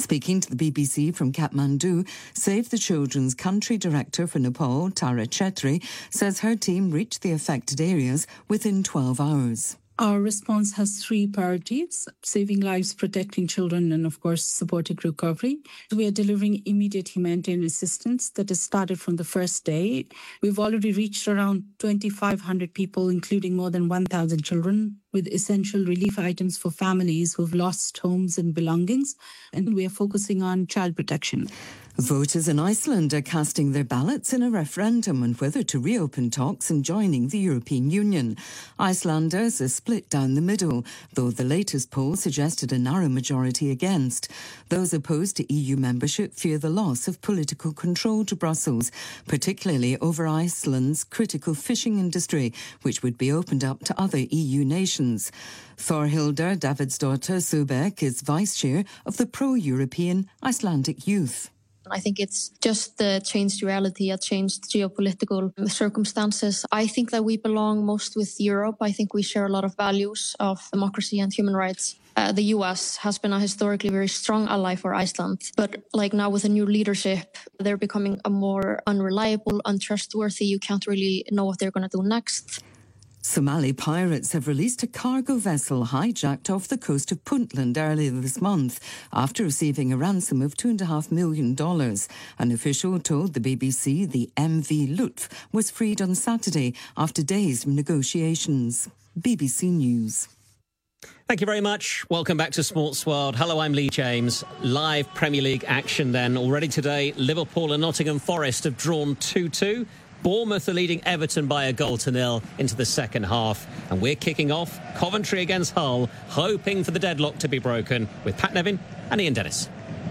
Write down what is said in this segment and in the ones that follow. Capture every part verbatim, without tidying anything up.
Speaking to the B B C from Kathmandu, Save the Children's country director for Nepal, Tara Chetri, says her team reached the affected areas within twelve hours. Our response has three priorities: saving lives, protecting children, and of course, supporting recovery. We are delivering immediate humanitarian assistance that has started from the first day. We've already reached around twenty-five hundred people, including more than one thousand children, with essential relief items for families who've lost homes and belongings. And we are focusing on child protection. Voters in Iceland are casting their ballots in a referendum on whether to reopen talks and joining the European Union. Icelanders are split down the middle, though the latest poll suggested a narrow majority against. Those opposed to E U membership fear the loss of political control to Brussels, particularly over Iceland's critical fishing industry, which would be opened up to other E U nations. Þórhildur Davidsdóttir Søberg is vice chair of the pro-European Icelandic Youth. I think it's just the changed reality, a changed geopolitical circumstances. I think that we belong most with Europe. I think we share a lot of values of democracy and human rights. Uh, the U S has been a historically very strong ally for Iceland. But like now with a new leadership, they're becoming a more unreliable, untrustworthy. You can't really know what they're going to do next. Somali pirates have released a cargo vessel hijacked off the coast of Puntland earlier this month after receiving a ransom of two point five million dollars. An official told the B B C the M V Lutf was freed on Saturday after days of negotiations. B B C News. Thank you very much. Welcome back to Sports World. Hello, I'm Lee James. Live Premier League action then. Already today, Liverpool and Nottingham Forest have drawn two two. Bournemouth are leading Everton by a goal to nil into the second half. And we're kicking off Coventry against Hull, hoping for the deadlock to be broken with Pat Nevin and Ian Dennis.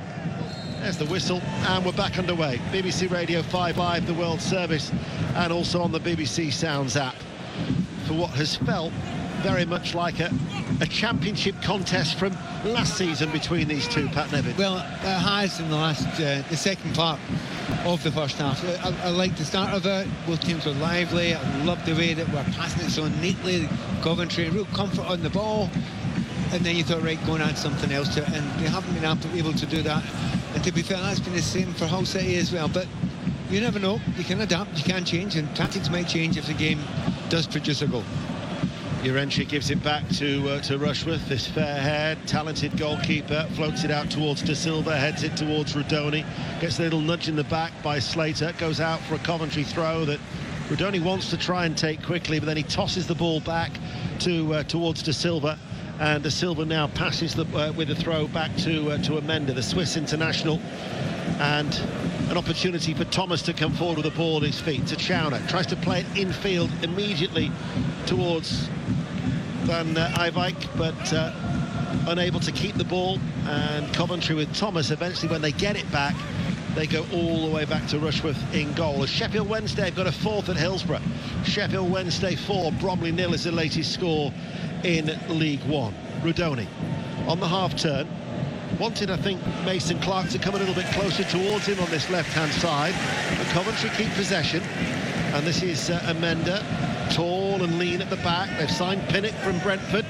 There's the whistle, and we're back underway. B B C Radio five Live, the World Service, and also on the B B C Sounds app. For what has felt very much like a, a championship contest from last season between these two, Pat Nevin. Well, it has in the last, uh, the second part of the first half. I, I like the start of it. Both teams were lively. I love the way that we're passing it so neatly. Coventry, real comfort on the ball. And then you thought, right, go and add something else to it. And they haven't been able to do that. And to be fair, that's been the same for Hull City as well. But you never know. You can adapt, you can change, and tactics might change if the game does produce a goal. Urenchi gives it back to uh, to Rushworth, this fair-haired, talented goalkeeper, floats it out towards De Silva, heads it towards Rudoni, gets a little nudge in the back by Slater, goes out for a Coventry throw that Rudoni wants to try and take quickly, but then he tosses the ball back to uh, towards De Silva, and De Silva now passes the, uh, with a throw back to uh, to Amenda, the Swiss international, and an opportunity for Thomas to come forward with the ball at his feet. To Chowner, tries to play it infield immediately towards Van uh, Eyvik, but uh, unable to keep the ball, and Coventry with Thomas, eventually when they get it back, they go all the way back to Rushworth in goal. As Sheffield Wednesday have got a fourth at Hillsborough. Sheffield Wednesday four, Bromley nil is the latest score in League One. Rudoni on the half turn. Wanted, I think, Mason Clark to come a little bit closer towards him on this left-hand side. But Coventry keep possession. And this is uh, Amenda, tall and lean at the back. They've signed Pinnock from Brentford.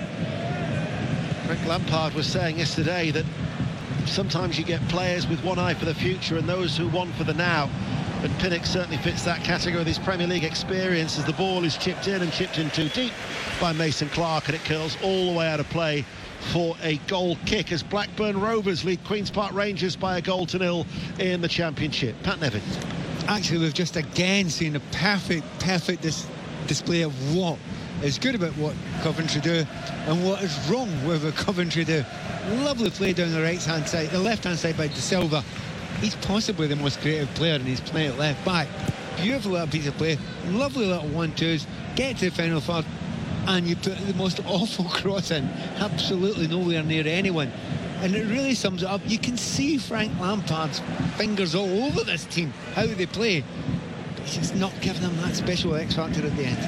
Frank Lampard was saying yesterday that sometimes you get players with one eye for the future and those who want for the now. But Pinnock certainly fits that category with his Premier League experience, as the ball is chipped in and chipped in too deep by Mason Clark, and it curls all the way out of play for a goal kick as Blackburn Rovers lead Queen's Park Rangers by a goal to nil in the Championship. Pat Nevin. Actually, we've just again seen a perfect, perfect dis display of what is good about what Coventry do and what is wrong with what Coventry do. Lovely play down the right-hand side, the left-hand side by De Silva. He's possibly the most creative player, and he's playing it left back. Beautiful little piece of play, lovely little one-twos, get to the final third, and you put the most awful cross in, absolutely nowhere near anyone. And it really sums it up. You can see Frank Lampard's fingers all over this team, how they play. But he's just not giving them that special X factor at the end.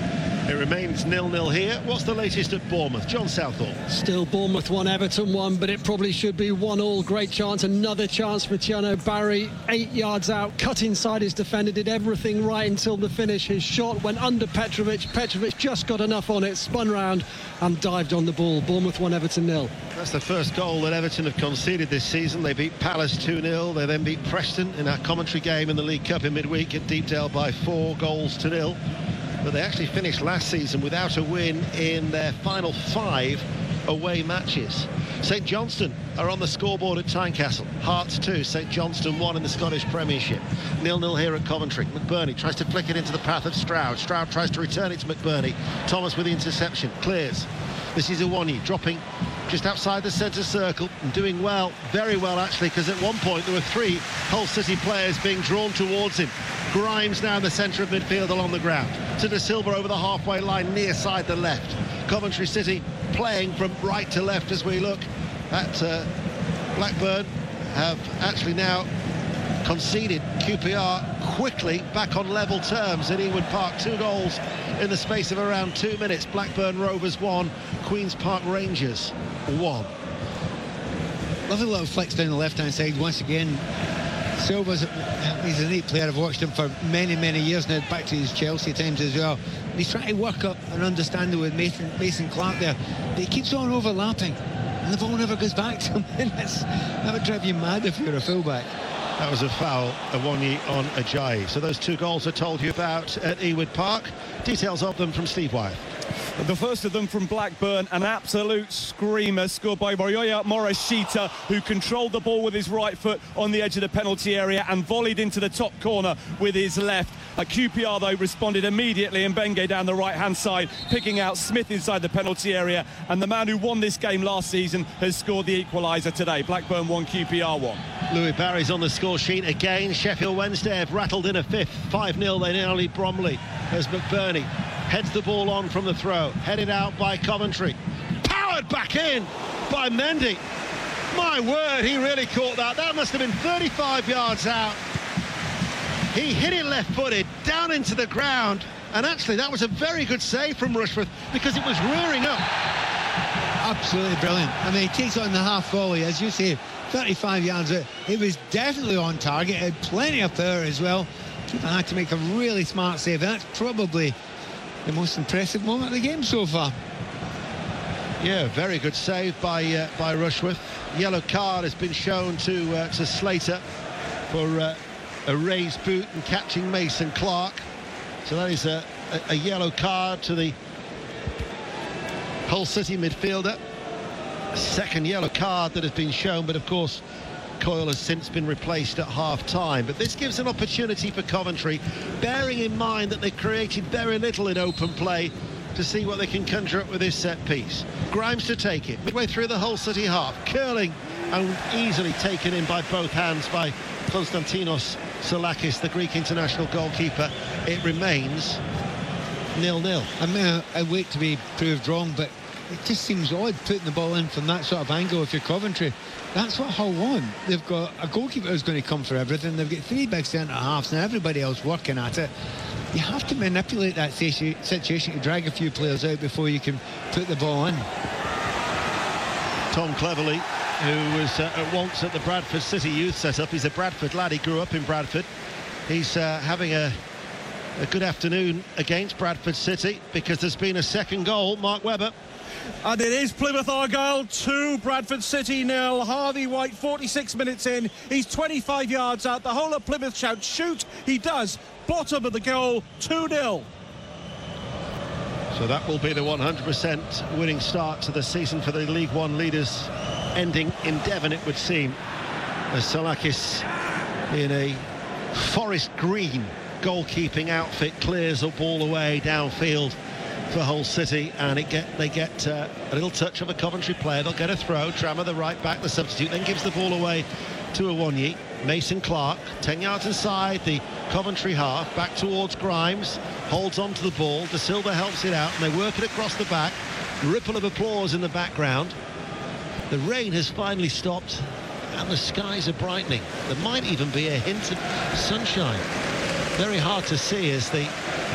It remains nil nil here. What's the latest at Bournemouth? John Southall. Still Bournemouth one, Everton one, but it probably should be one all. Great chance, another chance for Tiano Barry. Eight yards out, cut inside his defender, did everything right until the finish. His shot went under Petrovic. Petrovic just got enough on it, spun round and dived on the ball. Bournemouth one, Everton nil. That's the first goal that Everton have conceded this season. They beat Palace two nil. They then beat Preston in our commentary game in the League Cup in midweek at Deepdale by four goals to nil. But they actually finished last season without a win in their final five away matches. St Johnstone are on the scoreboard at Tynecastle. Hearts two, St Johnstone one in the Scottish Premiership. nil nil here at Coventry. McBurney tries to flick it into the path of Stroud. Stroud tries to return it to McBurney. Thomas with the interception, clears. This is Iwonyi dropping just outside the centre circle and doing well, very well actually, because at one point there were three Hull City players being drawn towards him. Grimes now in the centre of midfield along the ground. To De Silva over the halfway line, near side the left. Coventry City playing from right to left as we look at uh, Blackburn have actually now conceded. Q P R quickly back on level terms at Ewood Park. Two goals in the space of around two minutes. Blackburn Rovers one, Queen's Park Rangers one. Lovely little flicks down the left-hand side once again. Silva's, he's a neat player. I've watched him for many, many years now, back to his Chelsea times as well. And he's trying to work up an understanding with Mason, Mason Clark there, but he keeps on overlapping, and the ball never goes back to him. That's, that would drive you mad if you're a fullback. That was a foul, Iwonyi on Ajayi. So those two goals I told you about at Ewood Park. Details of them from Steve Wyeth. The first of them from Blackburn, an absolute screamer scored by Morioya Morishita, who controlled the ball with his right foot on the edge of the penalty area and volleyed into the top corner with his left. A Q P R, though, responded immediately, and Benge down the right-hand side, picking out Smith inside the penalty area. And the man who won this game last season has scored the equaliser today. Blackburn one, Q P R one. Louis Barry's on the score sheet again. Sheffield Wednesday have rattled in a fifth. five nil, they now lead Bromley as McBurney heads the ball on from the throw, headed out by Coventry, powered back in by Mendy. My word, he really caught that. That must have been thirty-five yards out. He hit it left-footed down into the ground, and actually that was a very good save from Rushworth because it was rearing up. Absolutely brilliant. I mean, he takes on the half volley, as you say, thirty-five yards out. It was definitely on target, it had plenty of power as well. Keeper had to make a really smart save. That's probably the most impressive moment of the game so far. Yeah, very good save by uh, by Rushworth. Yellow card has been shown to uh, to Slater for uh, a raised boot and catching Mason Clark. So that is a, a, a yellow card to the Hull City midfielder. A second yellow card that has been shown, but of course Coyle has since been replaced at half-time. But this gives an opportunity for Coventry, bearing in mind that they created very little in open play, to see what they can conjure up with this set piece. Grimes to take it, midway through the Hull City half, curling and easily taken in by both hands by Konstantinos Soulakis, the Greek international goalkeeper. It remains nil nil. I mean, I wait to be proved wrong, but it just seems odd putting the ball in from that sort of angle if you're Coventry. That's what Hull want. They've got a goalkeeper who's going to come for everything. They've got three big centre-halves and everybody else working at it. You have to manipulate that situation to drag a few players out before you can put the ball in. Tom Cleverley, who was uh, at once at the Bradford City youth set-up. He's a Bradford lad. He grew up in Bradford. He's uh, having a, a good afternoon against Bradford City because there's been a second goal. Mark Webber. And it is Plymouth Argyle two, Bradford City nil. Harvey White, forty-six minutes in. He's twenty-five yards out. The whole of Plymouth shout, shoot. He does. Bottom of the goal, two nil. So that will be the one hundred percent winning start to the season for the League One leaders, ending in Devon, it would seem, as Soulakis in a forest green goalkeeping outfit clears the ball away downfield for Hull City, and it get they get uh, a little touch of a Coventry player. They'll get a throw. Trammer, the right back, the substitute, then gives the ball away to Iwonyi. Mason Clark, ten yards inside the Coventry half, back towards Grimes, holds on to the ball. De Silva helps it out, and they work it across the back. Ripple of applause in the background. The rain has finally stopped, and the skies are brightening. There might even be a hint of sunshine. Very hard to see as the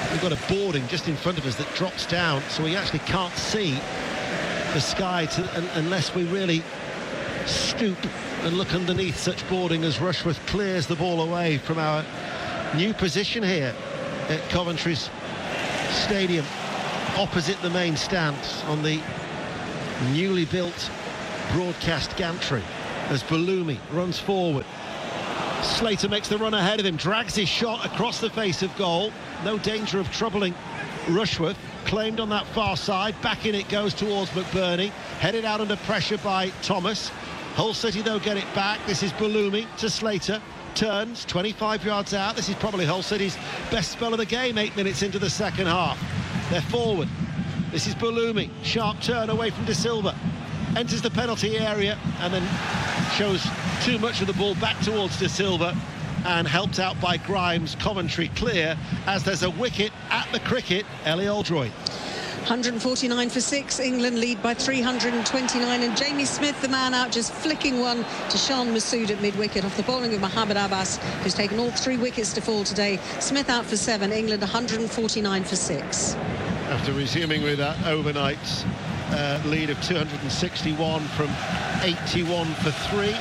we've got a boarding just in front of us that drops down, so we actually can't see the sky to, un, unless we really stoop and look underneath such boarding as Rushworth clears the ball away from our new position here at Coventry's Stadium, opposite the main stand on the newly built broadcast gantry, as Balumi runs forward. Slater makes the run ahead of him, drags his shot across the face of goal. No danger of troubling Rushworth. Claimed on that far side, back in it goes towards McBurney, headed out under pressure by Thomas. Hull City though get it back. This is Balumi to Slater, turns twenty-five yards out. This is probably Hull City's best spell of the game, eight minutes into the second half. They're forward. This is Balumi, sharp turn away from De Silva, enters the penalty area and then shows too much of the ball back towards De Silva, and helped out by Grimes. Coventry clear as there's a wicket at the cricket. Ellie Oldroyd. one hundred forty-nine for six, England lead by three hundred twenty-nine, and Jamie Smith, the man out, just flicking one to Shan Masood at mid-wicket off the bowling of Mohammad Abbas, who's taken all three wickets to fall today. Smith out for seven, England one hundred forty-nine for six. After resuming with that overnight uh, lead of two hundred sixty-one from eighty-one for three,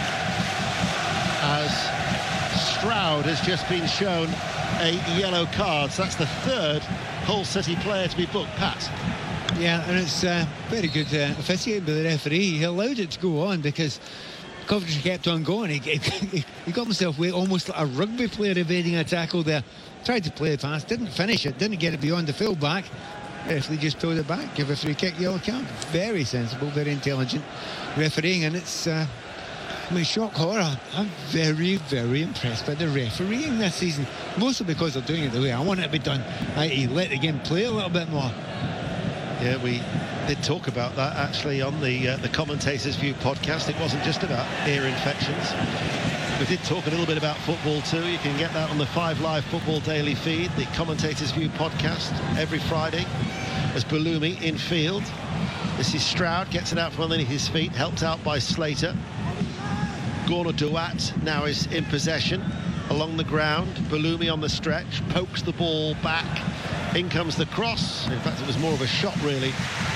as Stroud has just been shown a yellow card. So that's the third Hull City player to be booked, Pat. Yeah, and it's uh, very good uh, officiating by the referee. He allowed it to go on because Coventry kept on going. He, he, he got himself way, almost like a rugby player evading a tackle there. Tried to play it fast, didn't finish it, didn't get it beyond the full back. Referee just pulled it back, give a free kick, yellow card. Very sensible, very intelligent refereeing, and it's uh, my shock horror. I'm very, very impressed by the refereeing this season, mostly because they're doing it the way I want it to be done, that is, let the game play a little bit more. Yeah, we did talk about that actually on the uh, the Commentators View podcast. It wasn't just about ear infections. We did talk a little bit about football too. You can get that on the Five Live Football Daily feed, the Commentators View podcast, every Friday, as Balumi in field. This is Stroud, gets it out from underneath his feet, helped out by Slater. Gorno Duat now is in possession along the ground. Balumi on the stretch, pokes the ball back. In comes the cross. In fact, it was more of a shot really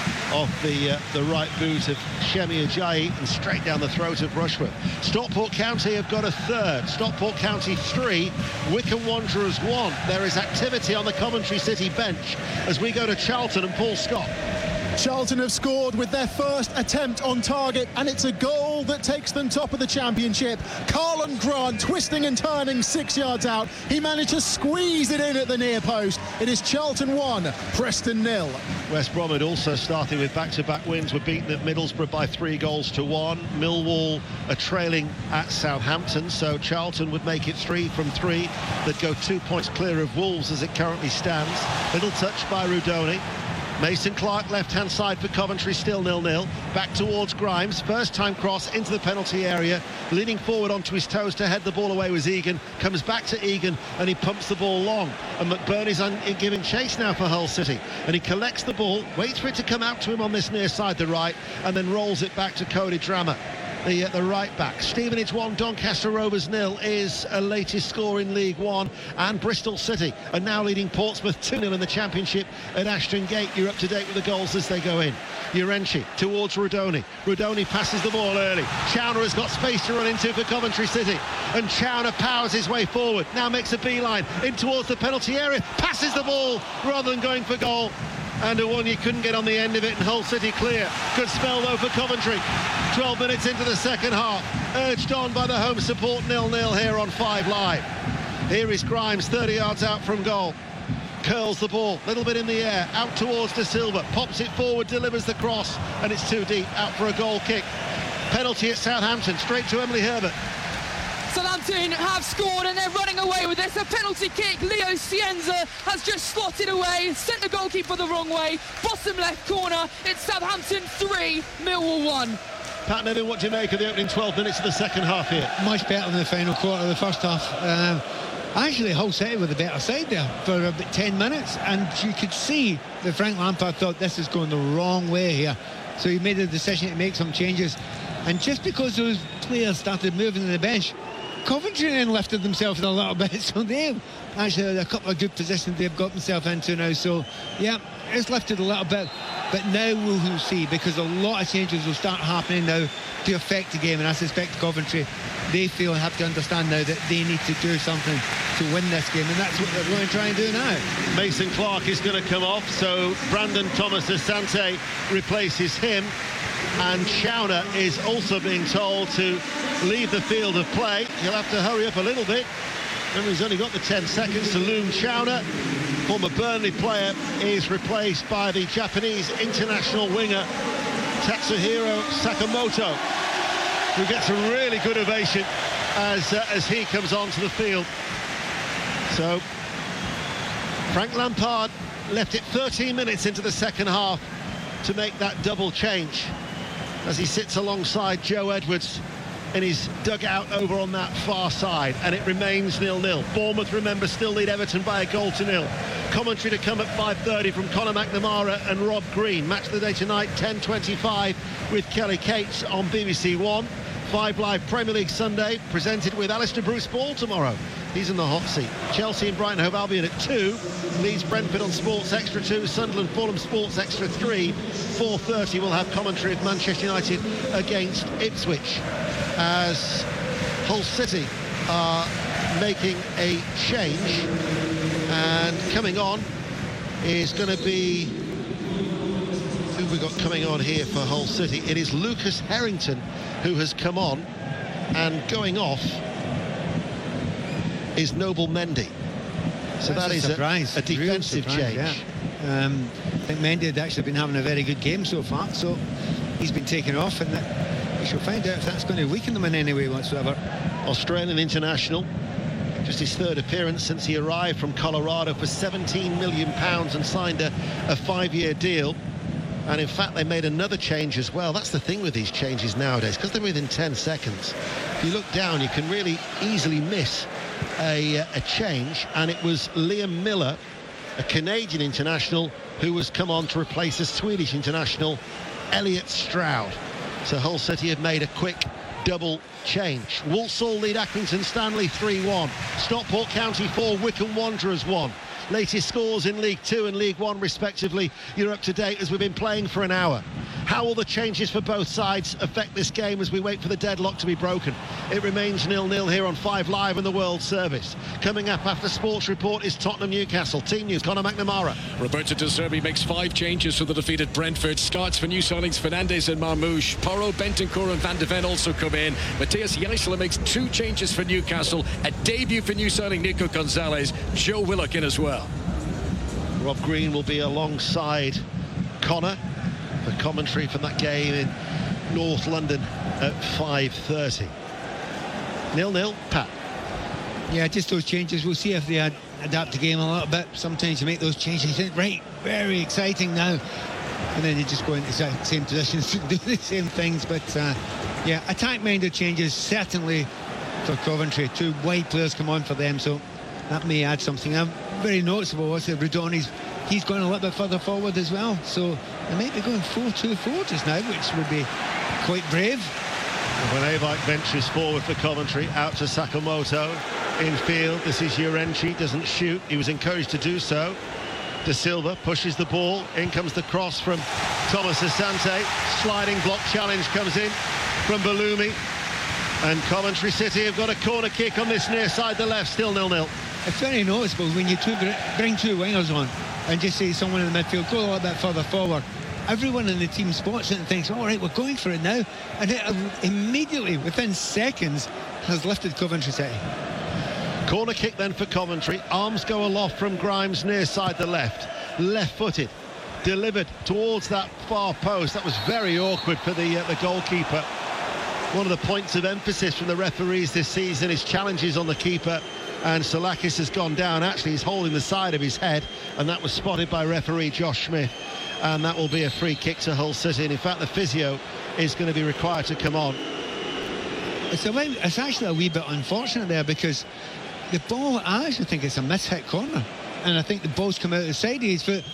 off the uh, the right boot of Shemi Ajayi and straight down the throat of Rushworth. Stockport County have got a third. Stockport County three, Wycombe Wanderers one. There is activity on the Coventry City bench as we go to Charlton and Paul Scott. Charlton have scored with their first attempt on target, and it's a goal that takes them top of the championship. Carlon Grant twisting and turning six yards out. He managed to squeeze it in at the near post. It is Charlton one, Preston nil. West Brom had also started with back-to-back wins, were beaten at Middlesbrough by three goals to one. Millwall are trailing at Southampton, so Charlton would make it three from three. They'd go two points clear of Wolves as it currently stands. Little touch by Rudoni. Mason Clark left-hand side for Coventry, still nil nil. Back towards Grimes, first time cross into the penalty area, leaning forward onto his toes to head the ball away was Egan. Comes back to Egan and he pumps the ball long, and McBurney's un giving chase now for Hull City, and he collects the ball, waits for it to come out to him on this near side, the right, and then rolls it back to Cody Drama, the, uh, the right back. Stevenage one, Doncaster Rovers nil is a latest score in League One, and Bristol City are now leading Portsmouth two nil in the Championship at Ashton Gate. You're up to date with the goals as they go in. Urenchi towards Rudoni. Rudoni passes the ball early. Chowner has got space to run into for Coventry City, and Chowner powers his way forward, now makes a beeline in towards the penalty area, passes the ball rather than going for goal, and a one you couldn't get on the end of it, and Hull City clear. Good spell though for Coventry. twelve minutes into the second half, urged on by the home support, nil nil here on Five Live. Here is Grimes, thirty yards out from goal. Curls the ball, little bit in the air, out towards De Silva, pops it forward, delivers the cross, and it's too deep, out for a goal kick. Penalty at Southampton, straight to Emily Herbert. Southampton have scored and they're running away with this. A penalty kick. Leo Cienza has just slotted away, sent the goalkeeper the wrong way. Bottom left corner. It's Southampton three, Millwall one. Pat Nevin, what do you make of the opening twelve minutes of the second half here? Much better than the final quarter of the first half. Um, actually, Hull City were the better side there for about ten minutes, and you could see that Frank Lampard thought this is going the wrong way here. So he made a decision to make some changes. And just because those players started moving to the bench, Coventry then lifted themselves a little bit, so they've actually a couple of good positions they've got themselves into now. So yeah, it's lifted a little bit, but now we'll see, because a lot of changes will start happening now to affect the game, and I suspect Coventry, they feel have to understand now that they need to do something to win this game, and that's what they're going to try and do now. Mason Clark is going to come off, so Brandon Thomas Asante replaces him, and Chauner is also being told to leave the field of play. He'll have to hurry up a little bit. Remember, he's only got the ten seconds to Loom Chauner. Former Burnley player is replaced by the Japanese international winger Tatsuhiro Sakamoto, who gets a really good ovation as, uh, as he comes onto the field. So Frank Lampard left it thirteen minutes into the second half to make that double change, as he sits alongside Joe Edwards in his dugout over on that far side, and it remains nil nil. Bournemouth, remember, still lead Everton by a goal to nil. Commentary to come at five thirty from Conor McNamara and Rob Green. Match of the day tonight, ten twenty-five, with Kelly Cates on B B C One. Five Live Premier League Sunday, presented with Alistair Bruce Ball tomorrow. He's in the hot seat. Chelsea and Brighton Hove Albion at two. Leeds Brentford on Sports Extra two. Sunderland Fulham Sports Extra three. four thirty we'll have commentary of Manchester United against Ipswich, as Hull City are making a change, and coming on is going to be, who have we got coming on here for Hull City? It is Lucas Harrington who has come on, and going off is Noble Mendy. So That's that a is surprise. a, a defensive surprise, change. Yeah. Um, I think Mendy had actually been having a very good game so far, so he's been taken off, and that, we shall find out if that's going to weaken them in any way whatsoever. Australian international, just his third appearance since he arrived from Colorado for seventeen million pounds and signed a, a five-year deal. And in fact, they made another change as well. That's the thing with these changes nowadays, because they're within ten seconds. If you look down, you can really easily miss a, a change. And it was Liam Miller, a Canadian international, who has come on to replace a Swedish international, Elliot Stroud. So Hull City have made a quick double change. Walsall lead Accrington Stanley three one. Stockport County four, Wycombe Wanderers one. Latest scores in League Two and League One respectively. You're up to date as we've been playing for an hour. How will the changes for both sides affect this game as we wait for the deadlock to be broken? It remains nil nil here on Five Live and the World Service. Coming up after Sports Report is Tottenham Newcastle. Team News, Conor McNamara. Roberto De Zerbi makes five changes for the defeated Brentford. Starts for new signings Fernandes and Marmoush. Porro, Bentancur and Van de Ven also come in. Matthias Jijselen makes two changes for Newcastle. A debut for new signing Nico Gonzalez. Joe Willock in as well. Rob Green will be alongside Connor for commentary from that game in North London at five thirty. nil nil, Pat. Yeah, just those changes. We'll see if they ad adapt the game a little bit. Sometimes you make those changes, you think, right, very exciting now, and then you just go into the same positions to do the same things. But uh, yeah, attack-minded changes certainly for Coventry. Two wide players come on for them, so that may add something. I'm very noticeable also Rodoni's, he's going a little bit further forward as well, so they might be going four two four just now, which would be quite brave. When Avak ventures forward for Coventry, out to Sakamoto in field. This is Urenchi, doesn't shoot, he was encouraged to do so. De Silva pushes the ball, in comes the cross from Thomas Asante. Sliding block challenge comes in from Balumi, and Coventry City have got a corner kick on this near side the left. Still nil nil. It's very noticeable when you two bring two wingers on and just say someone in the midfield, go a little bit further forward. Everyone in the team spots it and thinks, all right, we're going for it now. And it immediately, within seconds, has lifted Coventry City. Corner kick then for Coventry. Arms go aloft from Grimes near side the left. Left-footed. Delivered towards that far post. That was very awkward for the, uh, the goalkeeper. One of the points of emphasis from the referees this season is challenges on the keeper. And Salakis has gone down. Actually, he's holding the side of his head, and that was spotted by referee Josh Smith, and that will be a free kick to Hull City. And in fact, the physio is going to be required to come on. It's, a, it's actually a wee bit unfortunate there, because the ball, I actually think it's a mishit corner, and I think the ball's come out of the side of his foot.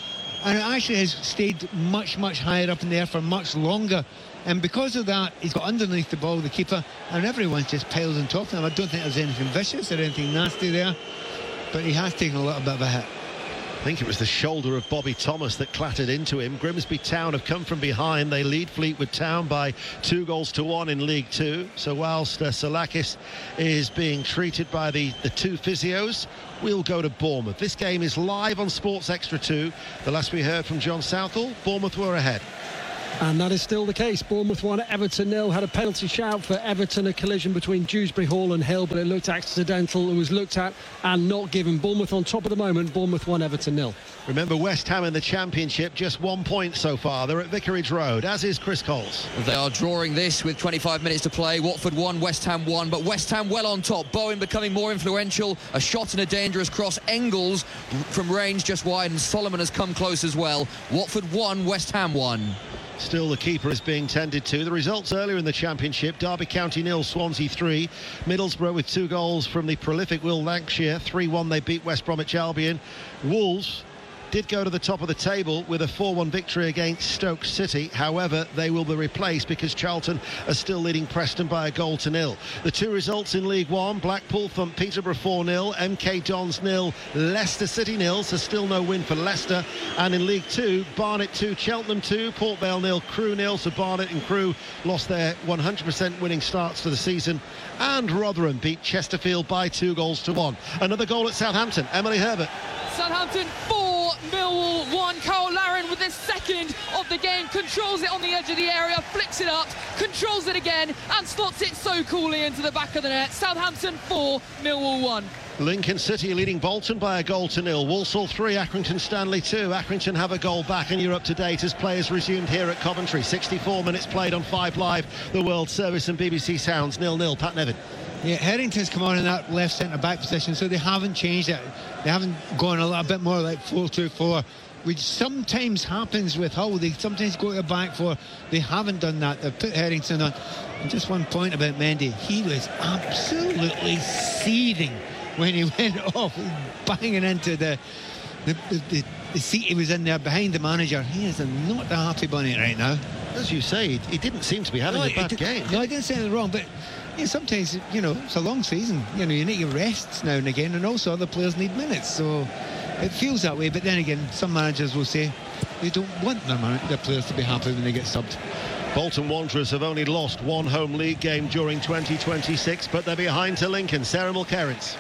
and it actually has stayed much, much higher up in the air for much longer. And because of that, he's got underneath the ball, the keeper, and everyone's just piled on top of him. I don't think there's anything vicious or anything nasty there, but he has taken a little bit of a hit. I think it was the shoulder of Bobby Thomas that clattered into him. Grimsby Town have come from behind. They lead Fleetwood Town by two goals to one in League Two. So whilst uh, Salakis is being treated by the, the two physios, we'll go to Bournemouth. This game is live on Sports Extra two. The last we heard from John Southall, Bournemouth were ahead. And that is still the case. Bournemouth won, Everton nil. Had a penalty shout for Everton, a collision between Dewsbury Hall and Hill, but it looked accidental. It was looked at and not given. Bournemouth on top of the moment. Bournemouth won, Everton nil. Remember, West Ham in the Championship, just one point so far. They're at Vicarage Road, as is Chris Coles. They are drawing this with twenty-five minutes to play. Watford won, West Ham won, but West Ham well on top. Bowen becoming more influential. A shot and a dangerous cross. Engels from range just wide, and Solomon has come close as well. Watford won, West Ham won. Still the keeper is being tended to. The results earlier in the Championship: Derby County nil, Swansea three. Middlesbrough with two goals from the prolific Will Lancashire. three one they beat West Bromwich Albion. Wolves did go to the top of the table with a four one victory against Stoke City. However, they will be replaced because Charlton are still leading Preston by a goal to nil. The two results in League One: Blackpool thumped Peterborough four nil, M K Dons nil, Leicester City nil, so still no win for Leicester. And in League Two, Barnet two, Cheltenham two, Port Vale nil, Crewe nil, so Barnet and Crewe lost their one hundred percent winning starts to the season. And Rotherham beat Chesterfield by two goals to one. Another goal at Southampton, Emily Herbert. Southampton four, Millwall one. Carl Larin with his second of the game, controls it on the edge of the area, flicks it up, controls it again, and slots it so coolly into the back of the net. Southampton four, Millwall one. Lincoln City leading Bolton by a goal to nil. Walsall three, Accrington Stanley two. Accrington have a goal back, and you're up to date as players resumed here at Coventry. sixty-four minutes played on Five Live, the World Service and B B C Sounds. nil nil. Pat Nevin. Yeah, Herington's come on in that left centre-back position, so they haven't changed it. They haven't gone a little bit more like four two four, which sometimes happens with Hull. They sometimes go to a back four. They haven't done that. They've put Herington on. And just one point about Mendy. He was absolutely seething when he went off, banging into the the, the, the the seat he was in there behind the manager. He is a, not a happy bunny right now. As you say, he, he didn't seem to be having no, a bad did, game. No, I didn't say anything wrong, but yeah, sometimes, you know, it's a long season. You know, you need your rests now and again, and also other players need minutes. So it feels that way. But then again, some managers will say they don't want their, man- their players to be happy when they get subbed. Bolton Wanderers have only lost one home league game during twenty twenty-six, but they're behind to Lincoln. Sarah Mulkerrins.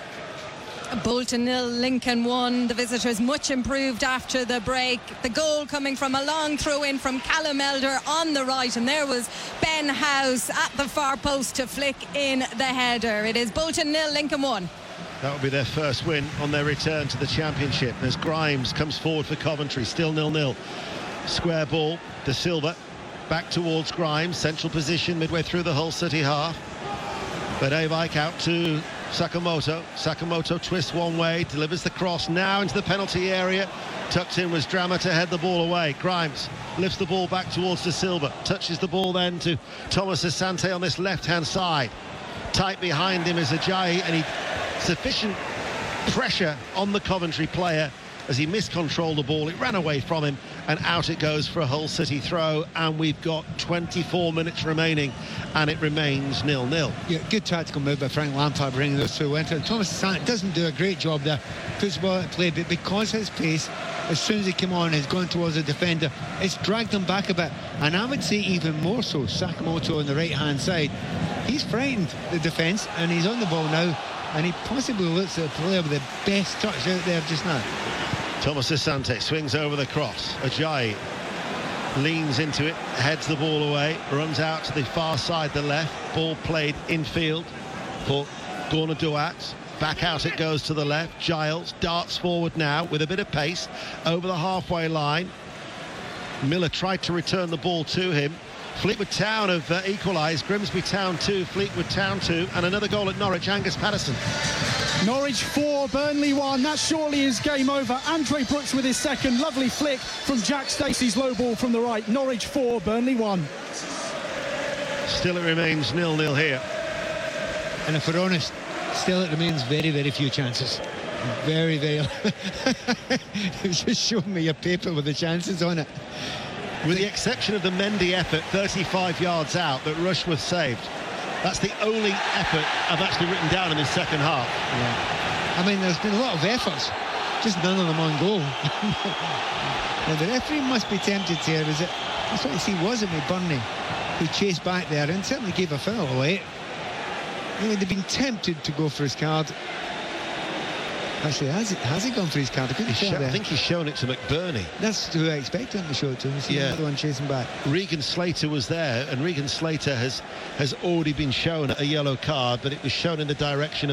Bolton nil, Lincoln one. The visitors much improved after the break. The goal coming from a long throw-in from Callum Elder on the right, and there was Ben House at the far post to flick in the header. It is Bolton nil, Lincoln one. That will be their first win on their return to the Championship as Grimes comes forward for Coventry. Still nil nil. Square ball, De Silva back towards Grimes, central position midway through the Hull City half. But Avike out to Sakamoto. Sakamoto twists one way, delivers the cross now into the penalty area. Tucked in was Drama to head the ball away. Grimes lifts the ball back towards De Silva, touches the ball then to Thomas Asante on this left-hand side. Tight behind him is Ajayi, and he sufficient pressure on the Coventry player as he miscontrolled the ball. It ran away from him, and out it goes for a Hull City throw, and we've got twenty-four minutes remaining, and it remains nil nil. Yeah, good tactical move by Frank Lampard bringing those two in. Thomas Asante doesn't do a great job there, puts the ball at play, but because his pace, as soon as he came on, is going towards the defender, it's dragged him back a bit. And I would say even more so, Sakamoto on the right-hand side, he's frightened the defence, and he's on the ball now, and he possibly looks at a player with the best touch out there just now. Thomas Asante swings over the cross. Ajayi leans into it, heads the ball away, runs out to the far side, the left. Ball played infield for Gorna Duat. Back out it goes to the left. Giles darts forward now with a bit of pace over the halfway line. Miller tried to return the ball to him. Fleetwood Town have uh, equalised. Grimsby Town two, Fleetwood Town two, and another goal at Norwich. Angus Patterson. Norwich four, Burnley one. That surely is game over. Andre Brooks with his second. Lovely flick from Jack Stacey's low ball from the right. Norwich four, Burnley one. Still it remains nil nil here. And if we're honest, still it remains very, very few chances. Very, very. It was just showing me a paper with the chances on it. With the exception of the Mendy effort thirty-five yards out that Rushworth saved, that's the only effort I've actually written down in the second half. Yeah. I mean, there's been a lot of efforts, just none of them on goal. Now, the referee must be tempted here. Is it? That's what you see, wasn't it, Burnley, who chased back there and certainly gave a foul away. I mean, they've been tempted to go for his card. Actually, has he, has he gone for his card? I couldn't He's tell show, I think he's shown it to McBurney. That's who I expected him to show it to. He's Yeah. the one chasing back. Regan Slater was there, and Regan Slater has has already been shown a yellow card, but it was shown in the direction of